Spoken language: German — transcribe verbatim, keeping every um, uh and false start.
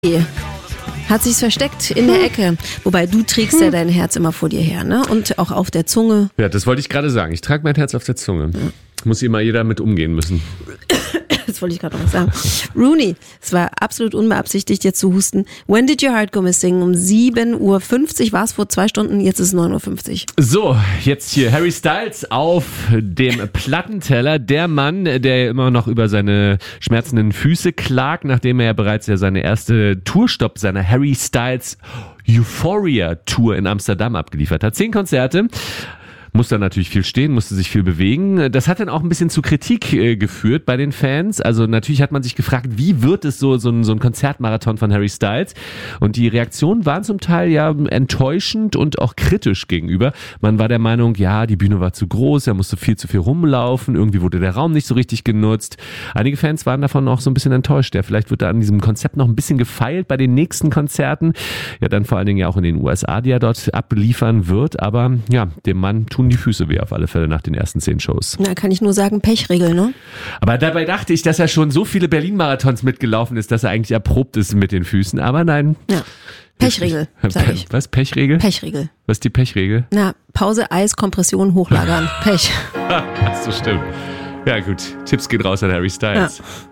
Hat sich's versteckt in der Ecke. Wobei du trägst ja dein Herz immer vor dir her, ne? Und auch auf der Zunge. Ja, das wollte ich gerade sagen. Ich trage mein Herz auf der Zunge. Ja. Muss immer jeder mit umgehen müssen. Das wollte ich gerade noch sagen. Rooney, es war absolut unbeabsichtigt, jetzt zu husten. When did your heart go missing? Um sieben Uhr fünfzig war es vor zwei Stunden, jetzt ist es neun Uhr fünfzig. So, jetzt hier Harry Styles auf dem Plattenteller. Der Mann, der immer noch über seine schmerzenden Füße klagt, nachdem er ja bereits ja seine erste Tourstopp seiner Harry Styles Euphoria Tour in Amsterdam abgeliefert hat. Zehn Konzerte. Musste natürlich viel stehen, musste sich viel bewegen. Das hat dann auch ein bisschen zu Kritik äh, geführt bei den Fans. Also natürlich hat man sich gefragt, wie wird es so, so ein, so ein Konzertmarathon von Harry Styles? Und die Reaktionen waren zum Teil ja enttäuschend und auch kritisch gegenüber. Man war der Meinung, ja, die Bühne war zu groß, er musste viel zu viel rumlaufen, irgendwie wurde der Raum nicht so richtig genutzt. Einige Fans waren davon auch so ein bisschen enttäuscht. Ja, vielleicht wird da an diesem Konzept noch ein bisschen gefeilt bei den nächsten Konzerten. Ja, dann vor allen Dingen ja auch in den U S A, die er dort abliefern wird. Aber ja, dem Mann tut die Füße weh auf alle Fälle nach den ersten zehn Shows. Na, kann ich nur sagen, Pechregel, ne? Aber dabei dachte ich, dass er schon so viele Berlin-Marathons mitgelaufen ist, dass er eigentlich erprobt ist mit den Füßen. Aber nein. Ja. Pechregel, sag ich. Was? Pechregel? Pechregel. Was ist die Pechregel? Na, Pause, Eis, Kompression, hochlagern. Pech. Ach so, stimmt. Ja gut, Tipps gehen raus an Harry Styles. Ja.